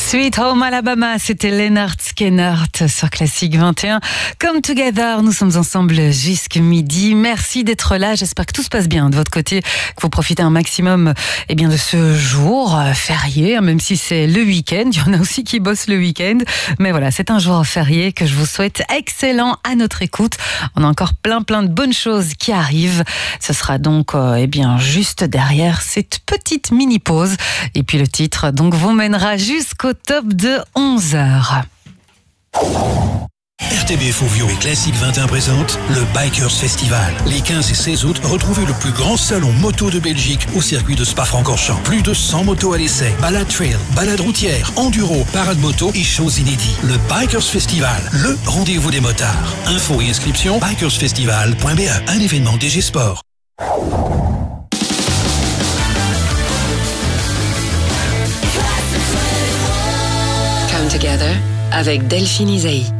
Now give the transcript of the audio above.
Sweet Home Alabama, c'était Leonard Skinner sur Classique 21. Come Together, nous sommes ensemble jusqu'à midi. Merci d'être là. J'espère que tout se passe bien de votre côté, que vous profitez un maximum de ce jour férié, même si c'est le week-end. Il y en a aussi qui bossent le week-end. Mais voilà, c'est un jour férié que je vous souhaite excellent à notre écoute. On a encore plein de bonnes choses qui arrivent. Ce sera donc juste derrière cette petite mini-pause. Et puis le titre donc vous mènera jusqu'au top de 11h. RTB Fauvio et Classique 21 présente le Bikers Festival. Les 15 et 16 août, retrouvez le plus grand salon moto de Belgique au circuit de Spa-Francorchamps. Plus de 100 motos à l'essai, balade trail, balade routière, enduro, parade moto et shows inédits. Le Bikers Festival, le rendez-vous des motards. Infos et inscriptions, bikersfestival.be, un événement DG Sport. Come Together avec Delphine Isaïe.